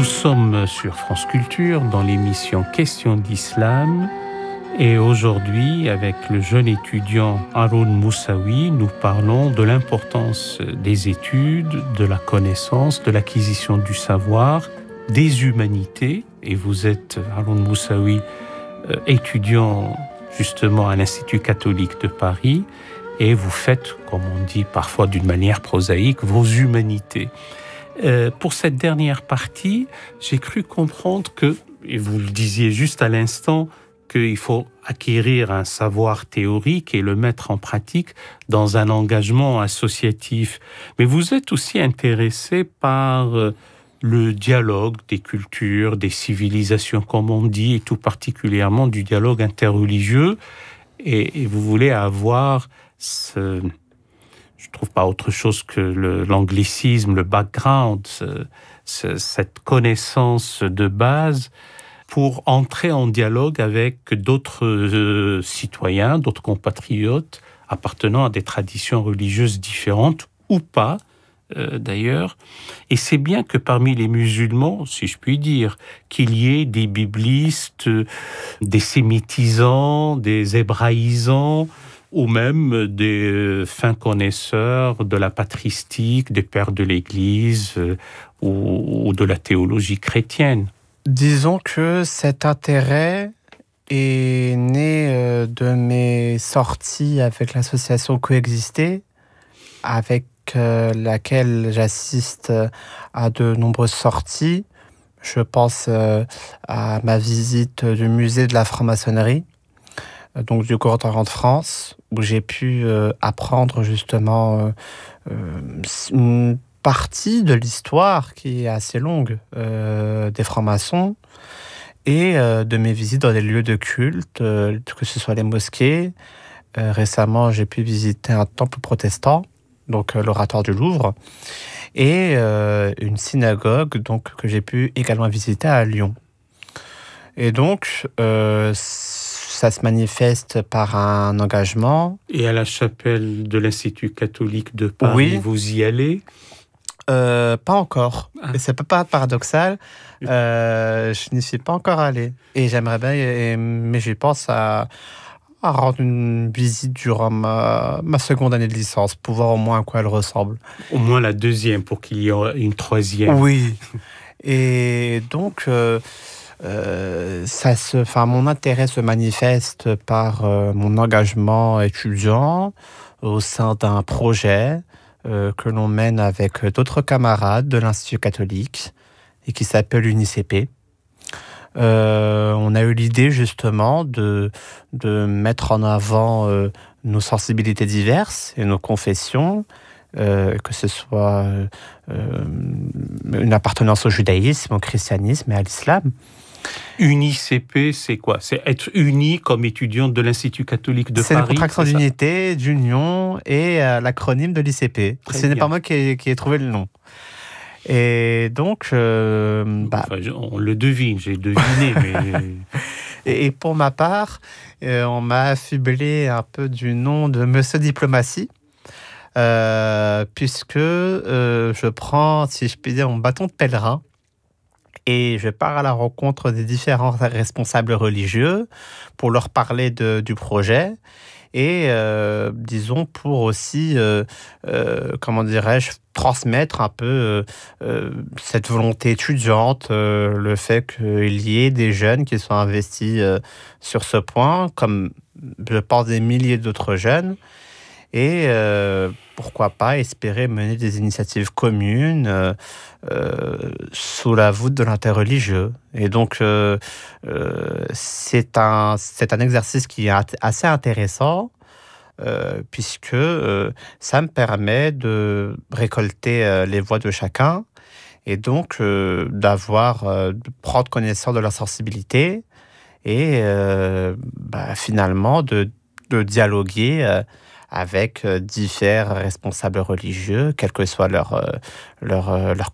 sommes sur France Culture dans l'émission Questions d'Islam et aujourd'hui avec le jeune étudiant Haroun Moussaoui, nous parlons de l'importance des études, de la connaissance, de l'acquisition du savoir, des humanités. Et vous êtes, Haroun Moussaoui, étudiant justement à l'Institut catholique de Paris et vous faites, comme on dit parfois d'une manière prosaïque, vos humanités. Pour cette dernière partie, j'ai cru comprendre que, et vous le disiez juste à l'instant, qu'il faut acquérir un savoir théorique et le mettre en pratique dans un engagement associatif. Mais vous êtes aussi intéressé par le dialogue des cultures, des civilisations, comme on dit, et tout particulièrement du dialogue interreligieux. Et vous voulez avoir je trouve pas autre chose que l'anglicisme, le background, cette connaissance de base pour entrer en dialogue avec d'autres citoyens, d'autres compatriotes appartenant à des traditions religieuses différentes ou pas, d'ailleurs. Et c'est bien que parmi les musulmans, si je puis dire, qu'il y ait des biblistes, des sémitisants, des hébraïsants, ou même des fins connaisseurs de la patristique, des pères de l'Église ou de la théologie chrétienne. Disons que cet intérêt est né de mes sorties avec l'association Coexister, avec laquelle j'assiste à de nombreuses sorties. Je pense à ma visite du musée de la franc-maçonnerie, donc du Grand-Orient de France, où j'ai pu apprendre justement une partie de l'histoire qui est assez longue des francs-maçons et de mes visites dans des lieux de culte, que ce soit les mosquées. Récemment, j'ai pu visiter un temple protestant, donc l'Oratoire du Louvre, et une synagogue donc, que j'ai pu également visiter à Lyon. Et donc, ça se manifeste par un engagement. Et à la chapelle de l'Institut catholique de Paris, oui. Vous y allez ? Pas encore. Et ça peut pas être paradoxal. Je n'y suis pas encore allé. Et j'aimerais bien, mais je pense à rendre une visite durant ma seconde année de licence, pour voir au moins à quoi elle ressemble. Au moins la deuxième, pour qu'il y ait une troisième. Oui. Et donc, mon intérêt se manifeste par mon engagement étudiant au sein d'un projet que l'on mène avec d'autres camarades de l'Institut catholique et qui s'appelle l'UNICP. On a eu l'idée justement de mettre en avant nos sensibilités diverses et nos confessions, que ce soit une appartenance au judaïsme, au christianisme et à l'islam. UNICP, c'est quoi ? C'est être uni comme étudiante de l'Institut catholique de Paris. C'est une contraction d'unité, d'union et l'acronyme de l'ICP. Ce n'est pas moi qui ai trouvé le nom. Et donc... on le devine, j'ai deviné, mais... Et pour ma part, on m'a affublé un peu du nom de Monsieur Diplomatie, puisque je prends, si je puis dire, mon bâton de pèlerin, et je pars à la rencontre des différents responsables religieux pour leur parler du projet et, disons, pour aussi, transmettre un peu cette volonté étudiante, le fait qu'il y ait des jeunes qui soient investis sur ce point, comme je pense des milliers d'autres jeunes. Et pourquoi pas espérer mener des initiatives communes sous la voûte de l'interreligieux. Et donc, c'est un exercice qui est assez intéressant, puisque ça me permet de récolter les voix de chacun et donc de prendre connaissance de leur sensibilité et finalement de dialoguer avec divers responsables religieux, quelle que soit leur